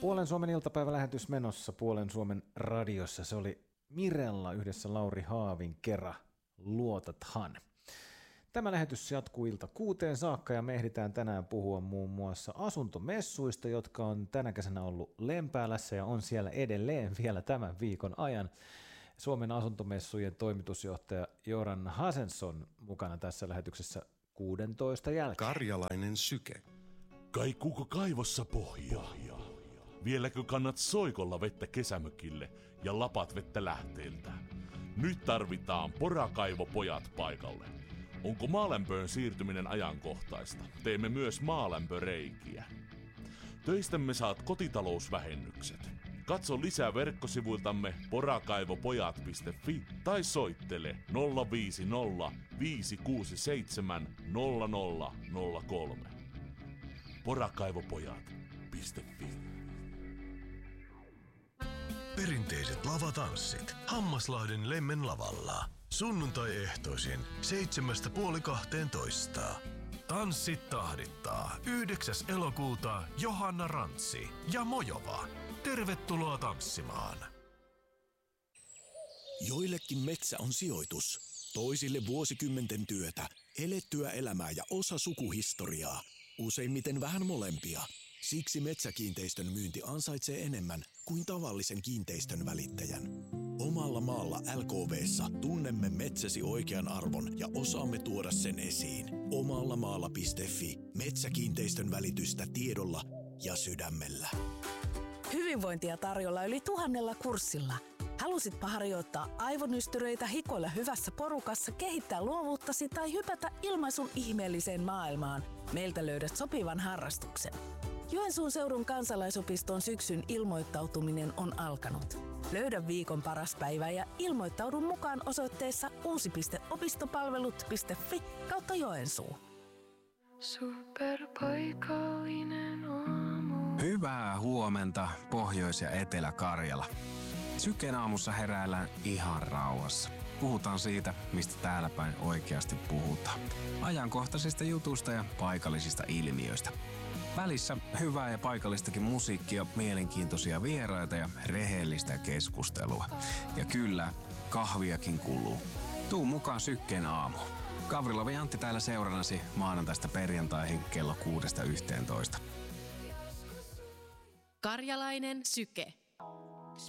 Puolen Suomen iltapäivälähetys menossa Puolen Suomen radiossa. Se oli Mirella yhdessä Lauri Haavin kera Luotathan. Tämä lähetys jatkuu ilta 6 saakka ja me ehditään tänään puhua muun muassa asuntomessuista, jotka on tänä kesänä ollut Lempäälässä ja on siellä edelleen vielä tämän viikon ajan. Suomen asuntomessujen toimitusjohtaja Göran Hansson mukana tässä lähetyksessä 16 jälkeen. Karjalainen syke. Kaikuuko kaivossa pohjaa? Vieläkö kannat soikolla vettä kesämökille ja lapat vettä lähteeltä? Nyt tarvitaan porakaivopojat paikalle. Onko maalämpöön siirtyminen ajankohtaista? Teemme myös maalämpöreikiä. Töistämme saat kotitalousvähennykset. Katso lisää verkkosivuiltamme porakaivopojat.fi tai soittele 050 567 0003. Porakaivopojat.fi. Perinteiset lavatanssit Hammaslahden Lemmen lavalla. Sunnuntai-ehtoisin 7:30–12. Tanssit tahdittaa 9. elokuuta Johanna Rantsi ja Mojova. Tervetuloa tanssimaan. Joillekin metsä on sijoitus, toisille vuosikymmenten työtä, elettyä elämää ja osa sukuhistoriaa. Useimmiten vähän molempia. Siksi metsäkiinteistön myynti ansaitsee enemmän kuin tavallisen kiinteistön välittäjän. Omalla maalla LKV:ssa tunnemme metsäsi oikean arvon ja osaamme tuoda sen esiin. Omallamaalla.fi. Metsäkiinteistön välitystä tiedolla ja sydämellä. Hyvinvointia tarjolla yli 1000 kurssilla. Halusitpa harjoittaa aivonystyröitä, hikoilla hyvässä porukassa, kehittää luovuuttasi tai hypätä ilmaisun ihmeelliseen maailmaan? Meiltä löydät sopivan harrastuksen. Joensuun seudun kansalaisopiston syksyn ilmoittautuminen on alkanut. Löydä viikon paras päivä ja ilmoittaudu mukaan osoitteessa uusi.opistopalvelut.fi/Joensuu. Superpaikallinen aamu. Hyvää huomenta, Pohjois- ja Etelä-Karjala. Syken aamussa heräillään ihan rauhassa. Puhutaan siitä, mistä täällä päin oikeasti puhutaan. Ajankohtaisista jutuista ja paikallisista ilmiöistä. Välissä hyvää ja paikallistakin musiikkia, mielenkiintoisia vieraita ja rehellistä keskustelua. Ja kyllä, kahviakin kuluu. Tuu mukaan Sykkeen aamu. Gavrilov ja Antti täällä seurannasi maanantaista perjantaihin kello 6–11. Karjalainen syke.